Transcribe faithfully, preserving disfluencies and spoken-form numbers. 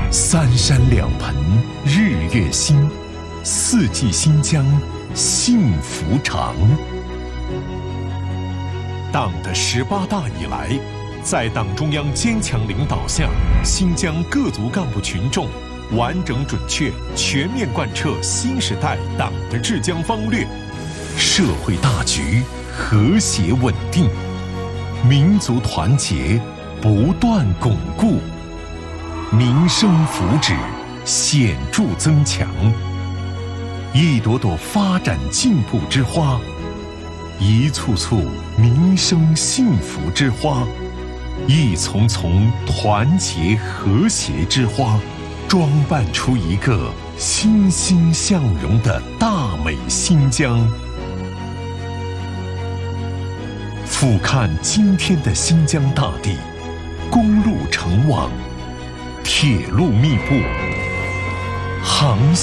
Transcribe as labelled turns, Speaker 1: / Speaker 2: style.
Speaker 1: 三山两盆日月新，四季新疆幸福长。党的十八大以来，在党中央坚强领导下，新疆各族干部群众完整准确、全面贯彻新时代党的治疆方略，社会大局和谐稳定，民族团结不断巩固，民生福祉显著增强。一朵朵发展进步之花，一簇簇民生幸福之花，一丛丛团结和谐之花，装扮出一个欣欣向荣的大美新疆。俯瞰今天的新疆大地，公路成网，铁路密布，航